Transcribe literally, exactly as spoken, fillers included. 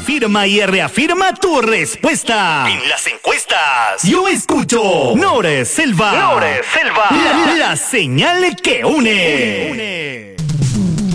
Afirma y reafirma tu respuesta. En las encuestas. Yo escucho Nore Selva. Nore Selva. La, la señal que une. une.